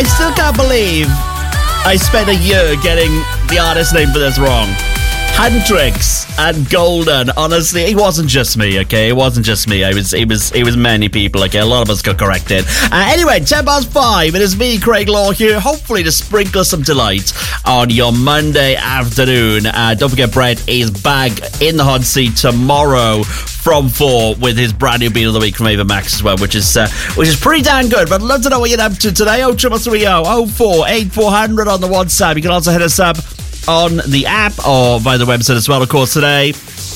still can't believe I spent a year getting the artist name for this wrong. Hendrix and Golden. Honestly, it wasn't just me, okay? It wasn't just me. It was many people, okay? A lot of us got corrected. Anyway, 5:10. It is me, Craig Law, here, hopefully to sprinkle some delight on your Monday afternoon. Don't forget, Brett is back in the hot seat tomorrow from 4 with his brand new Beat of the Week from Ava Max as well, which is pretty damn good. But I'd love to know what you're up to today. 0330 04 8400 on the WhatsApp. You can also hit us up on the app or via the website as well, of course. Today,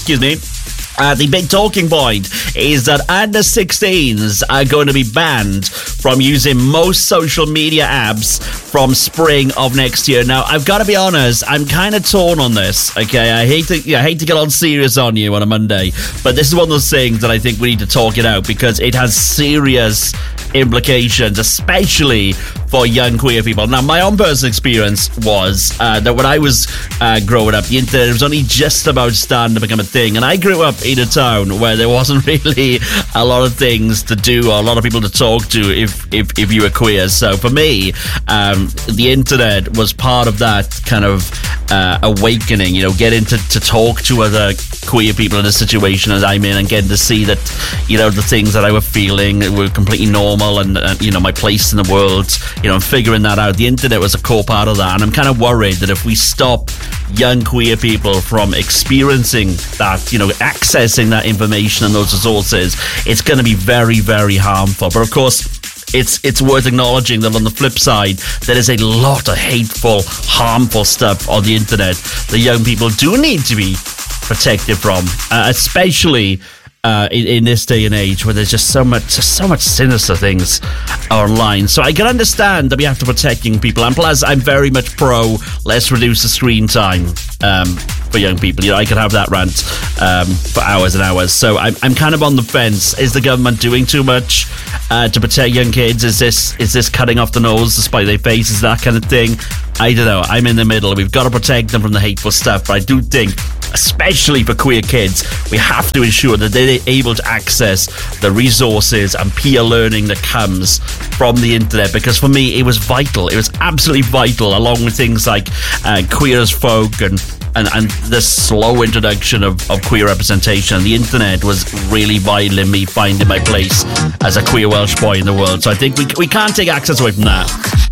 the big talking point is that under 16s are going to be banned from using most social media apps from spring of next year. Now, I've got to be honest, I'm kind of torn on this, okay? I hate to get on serious on you on a Monday, but this is one of those things that I think we need to talk it out because it has serious implications, especially for young queer people. Now, my own personal experience was that when I was growing up, the internet was only just about starting to become a thing, and I grew up in a town where there wasn't really a lot of things to do or a lot of people to talk to if you were queer. So for me, the internet was part of that kind of awakening, getting to talk to other queer people in a situation as I'm in and getting to see that, the things that I were feeling were completely normal and my place in the world, and figuring that out. The internet was a core part of that, and I'm kind of worried that if we stop young queer people from experiencing that, accessing that information and those resources, it's going to be very, very harmful. But of course, it's worth acknowledging that on the flip side, there is a lot of hateful, harmful stuff on the internet that young people do need to be protected from, especially in this day and age where there's just so much sinister things online. So I can understand that we have to protect young people, and plus I'm very much pro let's reduce the screen time for young people. I could have that rant for hours and hours. So I'm kind of on the fence. Is the government doing too much to protect young kids? Is this cutting off the nose despite their faces, that kind of thing? I don't know. I'm in the middle. We've got to protect them from the hateful stuff, but I do think, especially for queer kids, we have to ensure that they're able to access the resources and peer learning that comes from the internet, because for me it was vital. It was absolutely vital, along with things like Queer as Folk and the slow introduction of queer representation. The internet was really vital in me finding my place as a queer Welsh boy in the world. So I think we can't take access away from that.